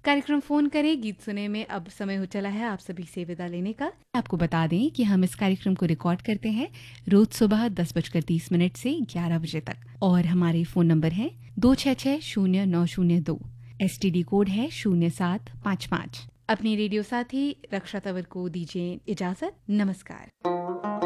कार्यक्रम फोन करें गीत सुने में अब समय हो चला है आप सभी से विदा लेने का। आपको बता दें कि हम इस कार्यक्रम को रिकॉर्ड करते हैं रोज सुबह 10:30 से 11 बजे तक और हमारे फोन नंबर हैं 26600902। STD कोड है 0755। अपनी रेडियो साथी रक्षा तंवर को दीजिए इजाजत। नमस्कार।